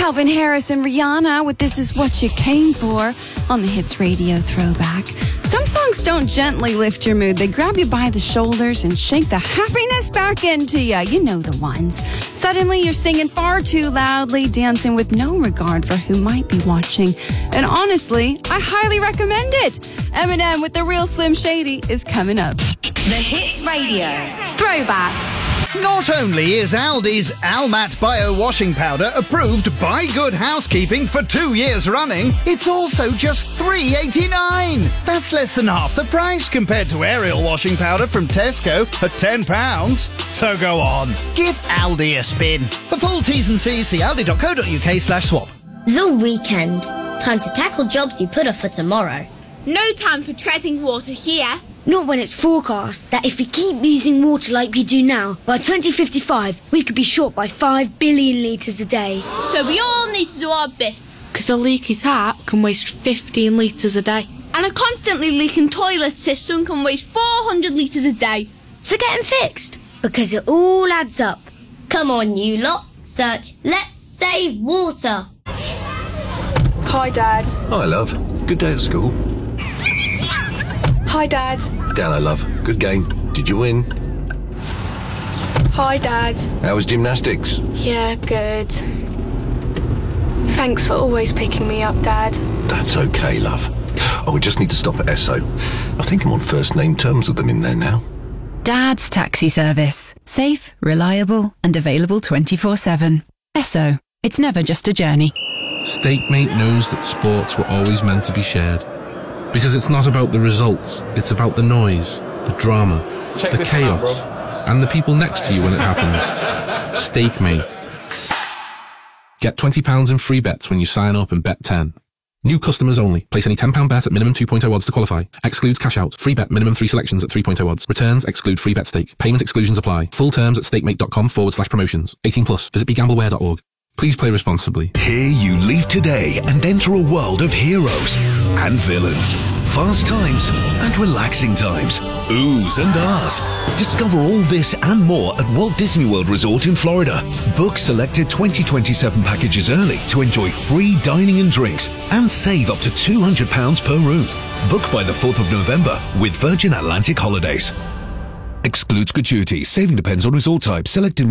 Calvin Harris and Rihanna with This Is What You Came For on the Hits Radio Throwback. Some songs don't gently lift your mood. They grab you by the shoulders and shake the happiness back into you. You know the ones. Suddenly you're singing far too loudly, dancing with no regard for who might be watching. And honestly, I highly recommend it. Eminem with The Real Slim Shady is coming up. The Hits Radio Throwback. Not only is Aldi's Almat Bio Washing Powder approved by Good Housekeeping for 2 years running, it's also just $3.89. That's less than half the price compared to Ariel washing powder from Tesco at £10. So go on, give Aldi a spin. For full T's and C's, see aldi.co.uk/swap. The weekend. Time to tackle jobs you put off for tomorrow. No time for treading water here. Not when it's forecast that if we keep using water like we do now, by 2055, we could be short by 5 billion litres a day. So we all need to do our bit. Because a leaky tap can waste 15 litres a day. And a constantly leaking toilet system can waste 400 litres a day. So get them fixed, because it all adds up. Come on, you lot. Search Let's Save Water. Hi, Dad. Hi, love. Good day at school. Hi, Dad. Hello, love. Good game. Did you win? Hi, Dad. How was gymnastics? Yeah, good. Thanks for always picking me up, Dad. That's okay, love. Oh, we just need to stop at Esso. I think I'm on first name terms with them in there now. Dad's Taxi Service. Safe, reliable, and available 24/7. Esso. It's never just a journey. Stakemate knows that sports were always meant to be shared. Because it's not about the results, it's about the noise, the drama, the chaos, and the people next to you when it happens. Stakemate. Get £20 in free bets when you sign up and bet 10. New customers only. Place any £10 bet at minimum 2.0 odds to qualify. Excludes cash out. Free bet minimum 3 selections at 3.0 odds. Returns exclude free bet stake. Payment exclusions apply. Full terms at stakemate.com/promotions. 18 plus. Visit begambleware.org. Please play responsibly. Here you leave today and enter a world of heroes and villains, fast times and relaxing times, oohs and ahs. Discover all this and more at Walt Disney World Resort in Florida. Book selected 2027 packages early to enjoy free dining and drinks and save up to £200 per room. Book by the 4th of November with Virgin Atlantic Holidays. Excludes gratuity. Saving depends on resort type. Selected